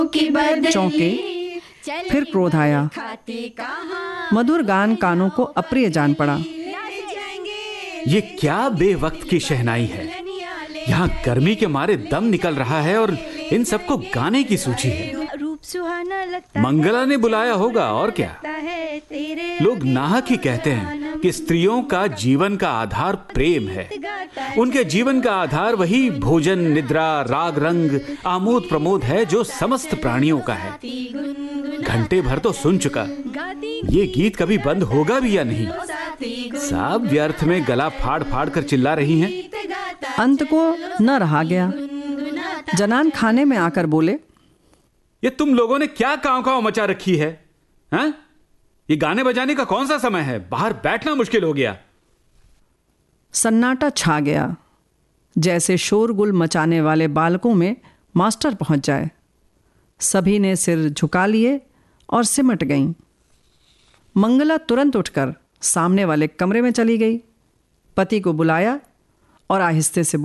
चौंके, फिर क्रोध आया। मधुर गान कानों को अप्रिय जान पड़ा। ये क्या बेवक्त की शहनाई है। यहाँ गर्मी के मारे दम निकल रहा है और इन सबको गाने की सूची है। मंगला ने बुलाया होगा और क्या। लोग नाहक ही कहते हैं कि स्त्रियों का जीवन का आधार प्रेम है। उनके जीवन का आधार वही भोजन, निद्रा, राग, रंग, आमोद प्रमोद है जो समस्त प्राणियों का है। घंटे भर तो सुन चुका, ये गीत कभी बंद होगा भी या नहीं। सब व्यर्थ में गला फाड़ फाड़ कर चिल्ला रही हैं। अंत को न रहा गया। जनान खाने में आकर बोले, ये तुम लोगों ने क्या कांव कांव मचा रखी है? हैं? ये गाने बजाने का कौन सा समय है? बाहर बैठना मुश्किल हो गया। सन्नाटा छा गया, जैसे शोरगुल मचाने वाले बालकों में मास्टर पहुंच जाए। सभी ने सिर झुका लिए और सिमट गईं। मंगला तुरंत उठकर सामने वाले कमरे में चली गई, पति को बुलाया और आहिस्ते से